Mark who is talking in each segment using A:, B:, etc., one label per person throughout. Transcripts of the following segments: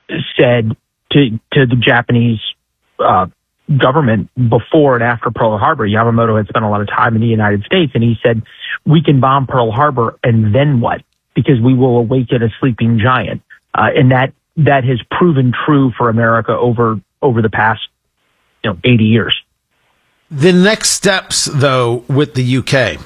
A: said to the Japanese government before and after Pearl Harbor. Yamamoto had spent a lot of time in the United States, and he said, we can bomb Pearl Harbor, and then what? Because we will awaken a sleeping giant. And that has proven true for America over the past 80 years.
B: The next steps, though, with the UK,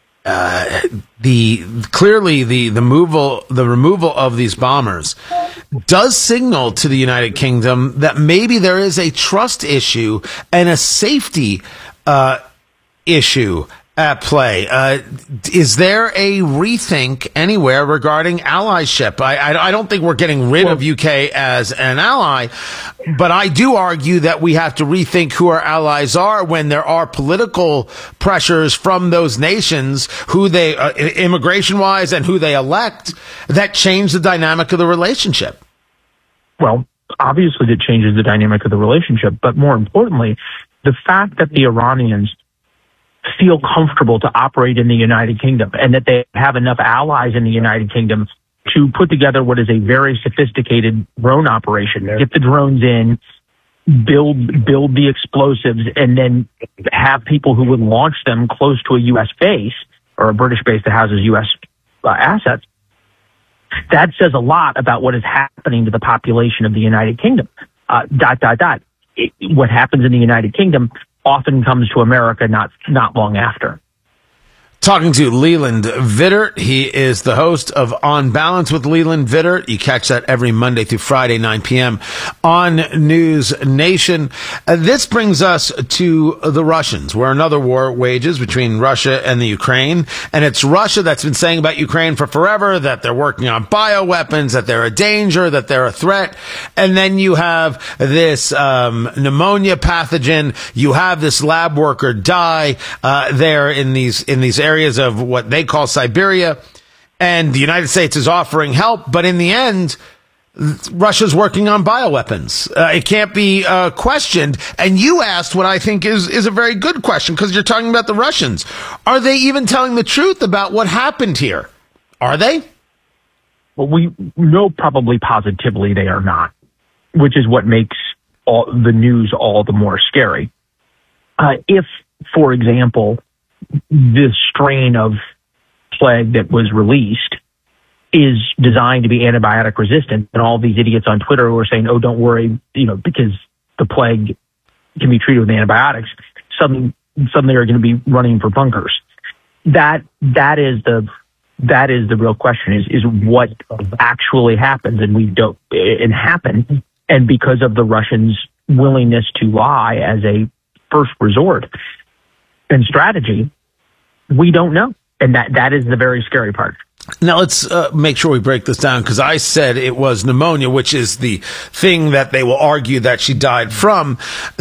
B: the removal of these bombers does signal to the United Kingdom that maybe there is a trust issue and a safety issue at play. Is there a rethink anywhere regarding allyship? I don't think we're getting rid of UK as an ally, but I do argue that we have to rethink who our allies are when there are political pressures from those nations, who they, immigration-wise, and who they elect, that change the dynamic of the relationship.
A: Well, obviously it changes the dynamic of the relationship, but more importantly, the fact that the Iranians feel comfortable to operate in the United Kingdom and that they have enough allies in the United Kingdom to put together what is a very sophisticated drone operation, get the drones in, build the explosives, and then have people who would launch them close to a U.S. base or a British base that houses U.S. assets. That says a lot about what is happening to the population of the United Kingdom. What happens in the United Kingdom often comes to America not long after.
B: Talking to Leland Vittert. He is the host of On Balance with Leland Vittert. You catch that every Monday through Friday, 9 p.m. on News Nation. This brings us to the Russians, where another war wages between Russia and the Ukraine. And it's Russia that's been saying about Ukraine for forever that they're working on bioweapons, that they're a danger, that they're a threat. And then you have this pneumonia pathogen. You have this lab worker die there in these areas of what they call Siberia, and the United States is offering help, but in the end, Russia's working on bioweapons. It can't be questioned. And you asked what I think is a very good question, because you're talking about the Russians. Are they even telling the truth about what happened here? Are they?
A: Well, we know probably positively they are not, which is what makes the news all the more scary. If, for example, this strain of plague that was released is designed to be antibiotic resistant, and all these idiots on Twitter who are saying, oh, don't worry, because the plague can be treated with antibiotics, suddenly are going to be running for bunkers. That is the real question, is what actually happens, and happened, and because of the Russians' willingness to lie as a first resort and strategy, we don't know. And that is the very scary part.
B: Now, let's make sure we break this down, because I said it was pneumonia, which is the thing that they will argue that she died from.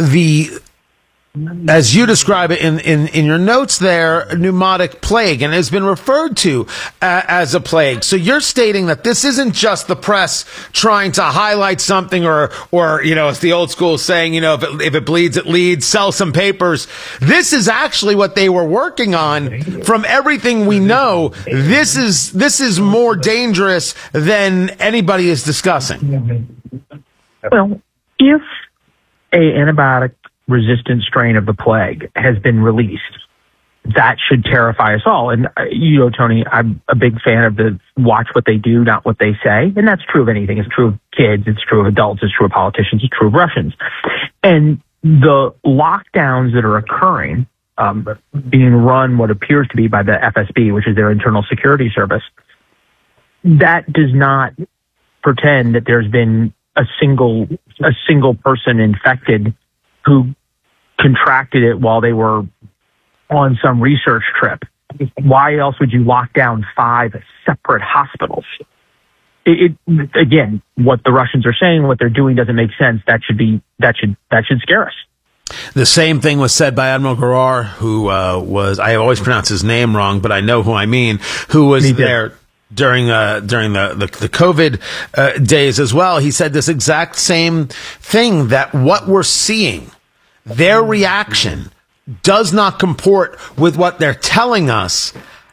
B: As you describe it in your notes there, pneumatic plague, and it has been referred to as a plague. So you're stating that this isn't just the press trying to highlight something or it's the old school saying, if it bleeds, it leads, sell some papers. This is actually what they were working on. From everything we know, this is more dangerous than anybody is discussing.
A: Well, if a antibiotic resistant strain of the plague has been released, that should terrify us all. And Tony, I'm a big fan of the watch what they do, not what they say. And that's true of anything. It's true of kids. It's true of adults. It's true of politicians. It's true of Russians. And the lockdowns that are occurring, being run what appears to be by the FSB, which is their internal security service, that does not pretend that there's been a single person infected who contracted it while they were on some research trip. Why else would you lock down 5 separate hospitals? Again, what the Russians are saying, what they're doing doesn't make sense. That should scare us.
B: The same thing was said by Admiral Giroir, who I always pronounce his name wrong, but I know who I mean, who was there during the COVID days as well. He said this exact same thing, that what we're seeing, their reaction, does not comport with what they're telling us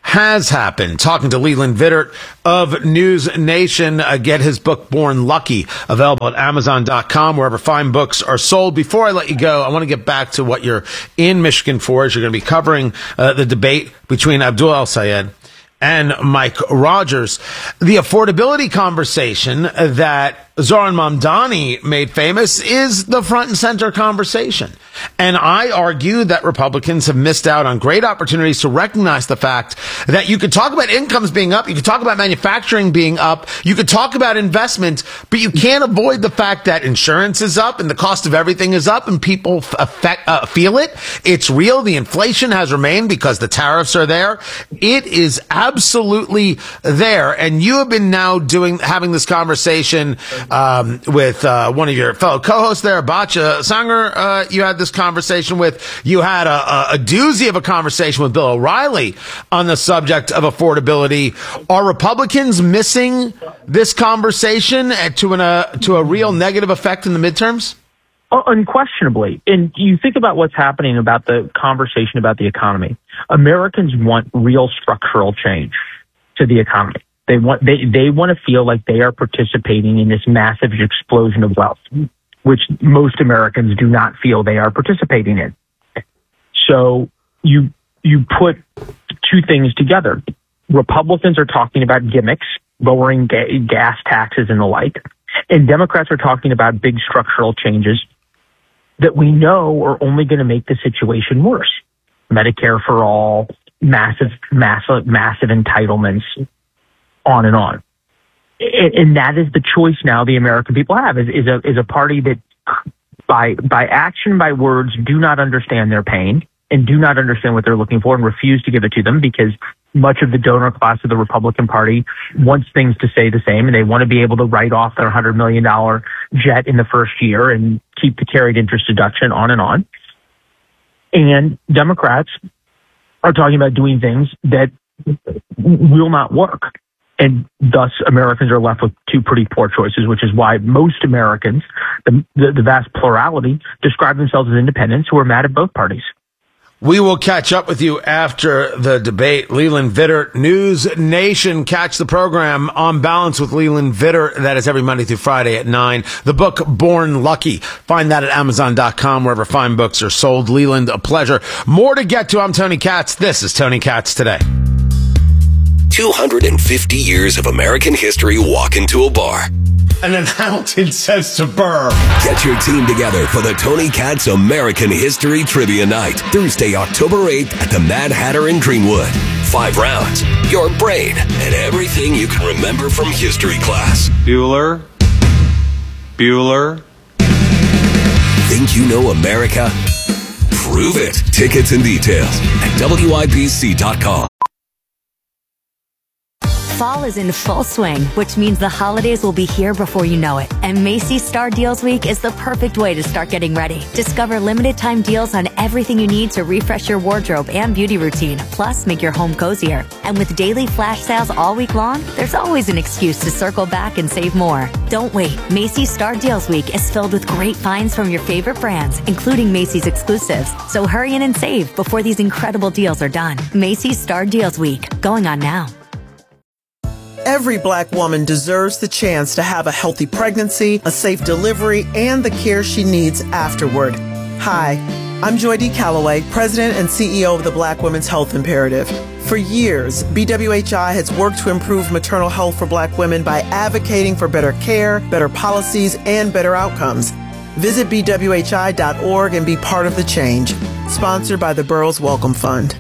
B: has happened. Talking to Leland Vittert of News Nation. Get his book, Born Lucky, available at Amazon.com, wherever fine books are sold. Before I let you go, I want to get back to what you're in Michigan for, as you're going to be covering the debate between Abdul El-Sayed and Mike Rogers. The affordability conversation that Zohran Mamdani made famous is the front and center conversation. And I argue that Republicans have missed out on great opportunities to recognize the fact that you could talk about incomes being up, you could talk about manufacturing being up, you could talk about investment, but you can't avoid the fact that insurance is up and the cost of everything is up and people feel it. It's real. The inflation has remained because the tariffs are there. It is absolutely there. And you have been now having this conversation with one of your fellow co-hosts there, Batya Sanger. You had this conversation with. You had a doozy of a conversation with Bill O'Reilly on the subject of affordability. Are Republicans missing this conversation to a real negative effect in the midterms?
A: Oh, unquestionably. And you think about what's happening about the conversation about the economy. Americans want real structural change to the economy. They want to feel like they are participating in this massive explosion of wealth, which most Americans do not feel they are participating in. So you put two things together. Republicans are talking about gimmicks, lowering gas taxes and the like, and Democrats are talking about big structural changes that we know are only going to make the situation worse. Medicare for all, massive entitlements, on and on. And that is the choice now the American people have, is a party that by action, by words, do not understand their pain and do not understand what they're looking for and refuse to give it to them, because much of the donor class of the Republican Party wants things to stay the same, and they want to be able to write off their $100 million jet in the first year and keep the carried interest deduction, on and on. And Democrats are talking about doing things that will not work. And thus, Americans are left with two pretty poor choices, which is why most Americans, the vast plurality, describe themselves as independents who are mad at both parties.
B: We will catch up with you after the debate. Leland Vittert, News Nation. Catch the program On Balance with Leland Vittert. That is every Monday through Friday at 9. The book, Born Lucky. Find that at Amazon.com, wherever fine books are sold. Leland, a pleasure. More to get to. I'm Tony Katz. This is Tony Katz Today.
C: 250 years of American history walk into a bar.
B: And then Hamilton says to Burr,
C: get your team together for the Tony Katz American History Trivia Night, Thursday, October 8th at the Mad Hatter in Greenwood. 5 rounds, your brain, and everything you can remember from history class.
D: Bueller.
C: Think you know America? Prove it. Tickets and details at WIBC.com.
E: Fall is in full swing, which means the holidays will be here before you know it. And Macy's Star Deals Week is the perfect way to start getting ready. Discover limited time deals on everything you need to refresh your wardrobe and beauty routine, plus make your home cozier. And with daily flash sales all week long, there's always an excuse to circle back and save more. Don't wait. Macy's Star Deals Week is filled with great finds from your favorite brands, including Macy's exclusives. So hurry in and save before these incredible deals are done. Macy's Star Deals Week, going on now.
F: Every Black woman deserves the chance to have a healthy pregnancy, a safe delivery, and the care she needs afterward. Hi, I'm Joy D. Calloway, President and CEO of the Black Women's Health Imperative. For years, BWHI has worked to improve maternal health for Black women by advocating for better care, better policies, and better outcomes. Visit BWHI.org and be part of the change. Sponsored by the Burroughs Welcome Fund.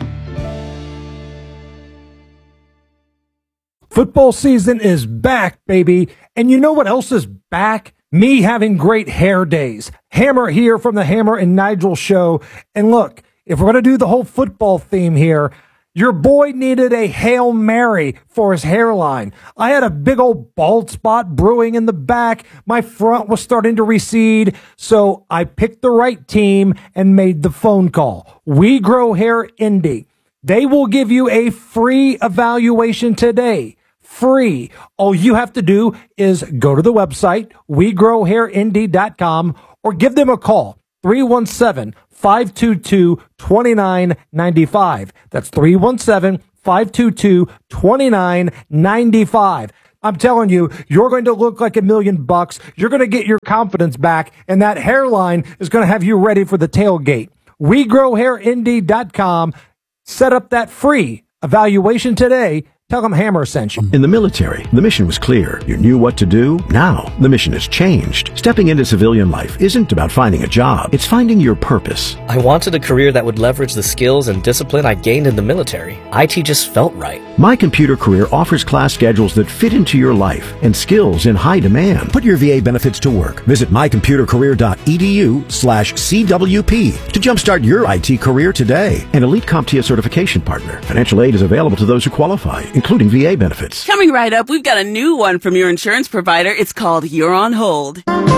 G: Football season is back, baby. And you know what else is back? Me having great hair days. Hammer here from the Hammer and Nigel show. And look, if we're going to do the whole football theme here, your boy needed a Hail Mary for his hairline. I had a big old bald spot brewing in the back. My front was starting to recede. So I picked the right team and made the phone call. We Grow Hair Indy. They will give you a free evaluation today. Free. All you have to do is go to the website, wegrowhairindy.com, or give them a call, 317-522-2995. That's 522-2995. I'm telling you, you're going to look like $1 million. You're going to get your confidence back, and that hairline is going to have you ready for the tailgate. WeGrowHairIndy.com. Set up that free evaluation today. Tell them Hammer sent you.
D: In the military, the mission was clear. You knew what to do. Now, the mission has changed. Stepping into civilian life isn't about finding a job. It's finding your purpose.
H: I wanted a career that would leverage the skills and discipline I gained in the military. IT just felt right.
D: My Computer Career offers class schedules that fit into your life and skills in high demand. Put your VA benefits to work. Visit mycomputercareer.edu/CWP to jumpstart your IT career today. An Elite CompTIA certification partner. Financial aid is available to those who qualify, including VA benefits.
I: Coming right up, we've got a new one from your insurance provider. It's called You're on Hold.